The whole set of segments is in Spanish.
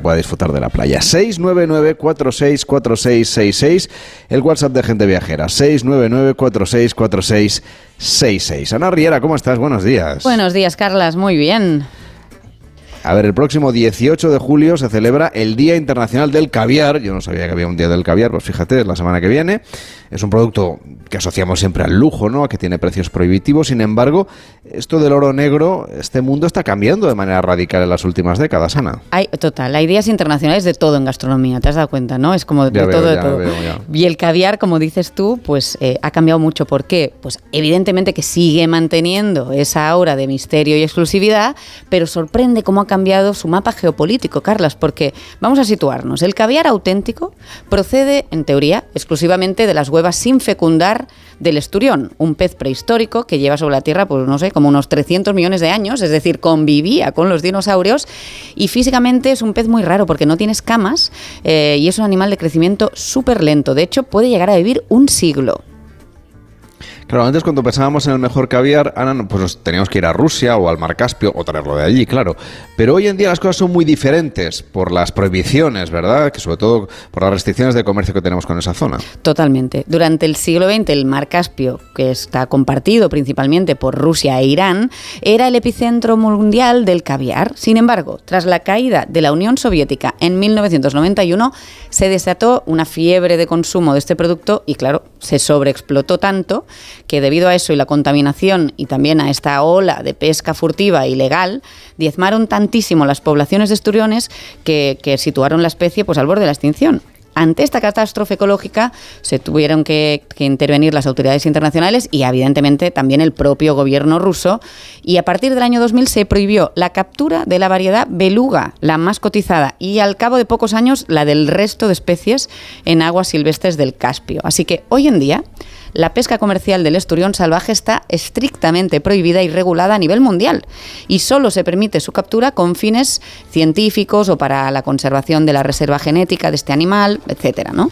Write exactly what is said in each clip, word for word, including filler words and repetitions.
pueda disfrutar de la playa. seis nueve nueve cuatro seis cuatro seis seis seis, el WhatsApp de Gente Viajera, seis nueve nueve cuatro seis cuatro seis seis seis. Ana Riera, ¿cómo estás? Buenos días. Buenos días, Carlas, muy bien. A ver, el próximo dieciocho de julio se celebra el Día Internacional del Caviar. Yo no sabía que había un Día del Caviar, pues fíjate, es la semana que viene. Es un producto que asociamos siempre al lujo, ¿no? A que tiene precios prohibitivos. Sin embargo, esto del oro negro, este mundo está cambiando de manera radical en las últimas décadas, Ana. Hay, total, hay días internacionales de todo en gastronomía, ¿te has dado cuenta, no? Es como de, Ya de veo, todo, de ya todo. veo, ya. Y el caviar, como dices tú, pues eh, ha cambiado mucho. ¿Por qué? Pues evidentemente que sigue manteniendo esa aura de misterio y exclusividad, pero sorprende cómo ha cambiado su mapa geopolítico, Carlas, porque vamos a situarnos. El caviar auténtico procede, en teoría, exclusivamente de las huevas sin fecundar del esturión, un pez prehistórico que lleva sobre la Tierra, pues no sé, como unos trescientos millones de años, es decir, convivía con los dinosaurios, y físicamente es un pez muy raro porque no tiene escamas eh, y es un animal de crecimiento súper lento. De hecho, puede llegar a vivir un siglo. Claro, antes cuando pensábamos en el mejor caviar, Ana, pues nos teníamos que ir a Rusia o al Mar Caspio o traerlo de allí, claro. Pero hoy en día las cosas son muy diferentes por las prohibiciones, ¿verdad? Que sobre todo por las restricciones de comercio que tenemos con esa zona. Totalmente. Durante el siglo veinte, el Mar Caspio, que está compartido principalmente por Rusia e Irán, era el epicentro mundial del caviar. Sin embargo, tras la caída de la Unión Soviética en mil novecientos noventa y uno, se desató una fiebre de consumo de este producto y, claro, se sobreexplotó tanto que debido a eso y la contaminación y también a esta ola de pesca furtiva ilegal, diezmaron tantísimo las poblaciones de esturiones que, que situaron la especie pues al borde de la extinción. Ante esta catástrofe ecológica se tuvieron que, que intervenir las autoridades internacionales y evidentemente también el propio gobierno ruso, y a partir del año dos mil se prohibió la captura de la variedad beluga, la más cotizada, y al cabo de pocos años la del resto de especies en aguas silvestres del Caspio. Así que hoy en día la pesca comercial del esturión salvaje está estrictamente prohibida y regulada a nivel mundial y solo se permite su captura con fines científicos o para la conservación de la reserva genética de este animal, etcétera, ¿no?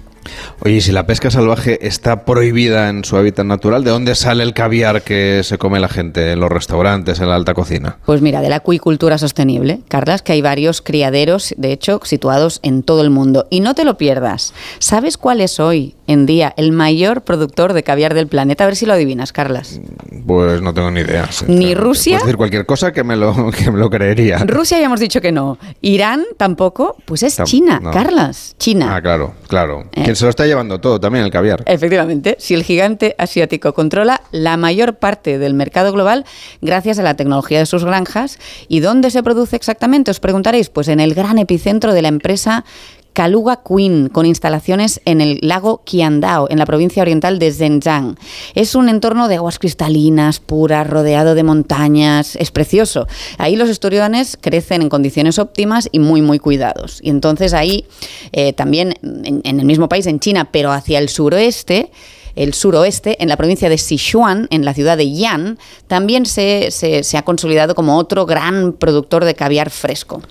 Oye, y si la pesca salvaje está prohibida en su hábitat natural, ¿de dónde sale el caviar que se come la gente en los restaurantes, en la alta cocina? Pues mira, de la acuicultura sostenible, Carlas, que hay varios criaderos, de hecho, situados en todo el mundo. Y no te lo pierdas. ¿Sabes cuál es hoy en día el mayor productor de caviar del planeta? A ver si lo adivinas, Carlas. Pues no tengo ni idea. Sí, Ni claro. Rusia. Puedes decir cualquier cosa que me lo, que me lo creería. Rusia ya hemos dicho que no. Irán tampoco. Pues es Tam- China, no. China. China. Ah, claro, claro. Eh. Quien se lo está llevando todo también, el caviar. Efectivamente, si el gigante asiático controla la mayor parte del mercado global gracias a la tecnología de sus granjas, ¿y dónde se produce exactamente? Os preguntaréis, pues en el gran epicentro de la empresa Kaluga Queen, con instalaciones en el lago Qiandao, en la provincia oriental de Zhejiang. Es un entorno de aguas cristalinas, puras, rodeado de montañas. Es precioso. Ahí los esturiones crecen en condiciones óptimas y muy, muy cuidados. Y entonces ahí, eh, también en, en el mismo país, en China, pero hacia el suroeste, el suroeste, en la provincia de Sichuan, en la ciudad de Yan, también se, se, se ha consolidado como otro gran productor de caviar fresco.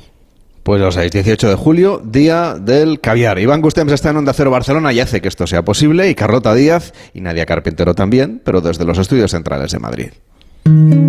Pues lo sabéis, dieciocho de julio, Día del Caviar. Iván Gustems está en Onda Cero Barcelona y hace que esto sea posible, y Carlota Díaz y Nadia Carpintero también, pero desde los estudios centrales de Madrid.